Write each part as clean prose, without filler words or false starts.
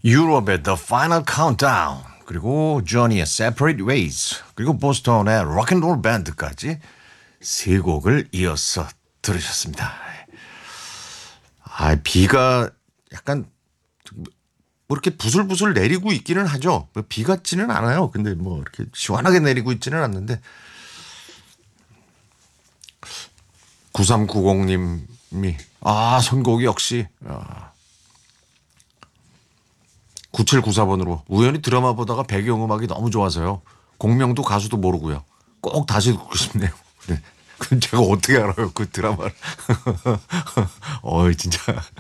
유럽의 The Final Countdown, 그리고 조니의 Separate Ways, 그리고 보스턴의 록앤롤 밴드까지 세 곡을 이어서 들으셨습니다. 비가 약간 뭐 이렇게 부슬부슬 내리고 있기는 하죠. 비 같지는 않아요. 근데 뭐 이렇게 시원하게 내리고 있지는 않는데 9390님이 선곡이 역시 9794번으로 우연히 드라마 보다가 배경음악이 너무 좋아서요. 공명도 가수도 모르고요. 꼭 다시 듣고 싶네요. 네. 그럼 제가 어떻게 알아요 그 드라마를. 진짜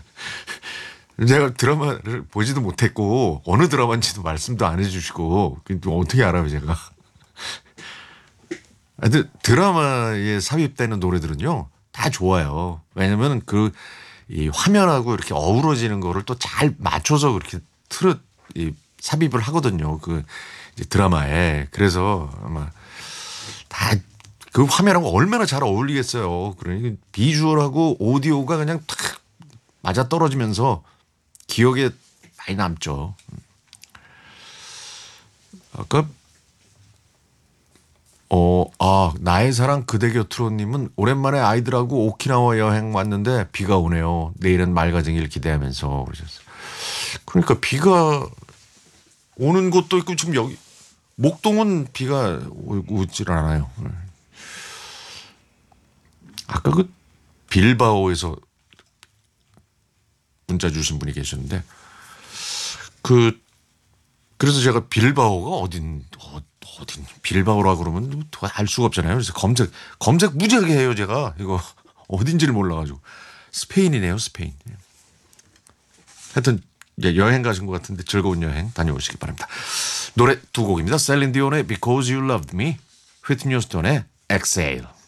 제가 드라마를 보지도 못했고 어느 드라마인지도 말씀도 안 해주시고 어떻게 알아요 제가. 근데 드라마에 삽입되는 노래들은요 다 좋아요. 왜냐면 이 화면하고 이렇게 어우러지는 거를 또 잘 맞춰서 그렇게 삽입을 하거든요. 이제 드라마에. 그래서 아마 다 그 화면하고 얼마나 잘 어울리겠어요. 그러니 비주얼하고 오디오가 그냥 탁 맞아 떨어지면서 기억에 많이 남죠. 아까 나의 사랑 그대 곁으로님은 오랜만에 아이들하고 오키나와 여행 왔는데 비가 오네요. 내일은 맑아지길 기대하면서 그러셨어요. 그러니까 비가 오는 곳도 있고 지금 여기 목동은 비가 오질 않아요. 아까 빌바오에서 문자 주신 분이 계셨는데 그래서 제가 빌바오가 어딘 빌바오라 그러면 알 수가 없잖아요. 그래서 검색 무지하게 해요 제가. 이거 어딘지를 몰라가지고. 스페인이네요 스페인. 하여튼 여행 가신 것 같은데 즐거운 여행 다녀오시기 바랍니다. 노래 두 곡입니다. 셀린 디온의 Because You Loved Me, 휘트니 휴스턴의 Exhale.